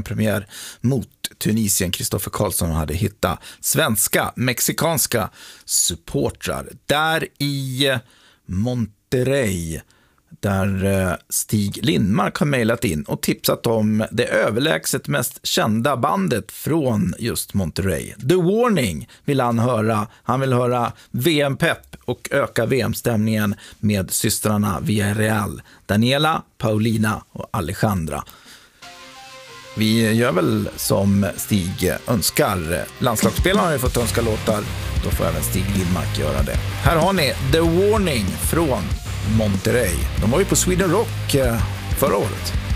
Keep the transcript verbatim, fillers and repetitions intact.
hemmapremiär mot Tunisien. Kristoffer Karlsson hade hittat svenska, mexikanska supportrar där i Monterrey, där Stig Lindmark har mejlat in och tipsat om det överlägset mest kända bandet från just Monterrey. The Warning vill han höra. Han vill höra V M-pepp och öka V M-stämningen med systrarna Villarreal, Daniela, Paulina och Alejandra. Vi gör väl som Stig önskar. Landslagsspelarna har ju fått önska låtar. Då får även Stig Lindmark göra det. Här har ni The Warning från Monterrey. De var ju på Sweden Rock förra året.